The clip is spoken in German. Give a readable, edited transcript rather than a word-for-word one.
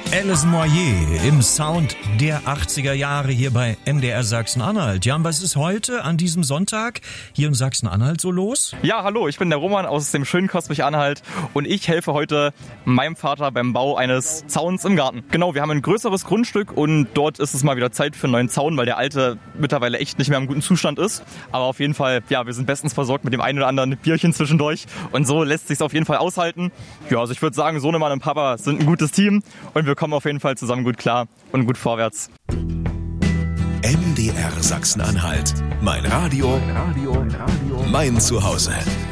Alice Moyer im Sound der 80er Jahre hier bei MDR Sachsen-Anhalt. Jan, was ist heute an diesem Sonntag hier in Sachsen-Anhalt so los? Ja, hallo, ich bin der Roman aus dem schönen Kosmich-Anhalt und ich helfe heute meinem Vater beim Bau eines Zauns im Garten. Genau, wir haben ein größeres Grundstück und dort ist es mal wieder Zeit für einen neuen Zaun, weil der alte mittlerweile echt nicht mehr im guten Zustand ist. Aber auf jeden Fall, ja, wir sind bestens versorgt mit dem einen oder anderen Bierchen zwischendurch und so lässt sich's auf jeden Fall aushalten. Ja, also ich würde sagen, Sohnemann und Papa sind ein gutes Team und wir kommen auf jeden Fall zusammen gut klar und gut vorwärts. MDR Sachsen-Anhalt. Mein Radio, mein Zuhause.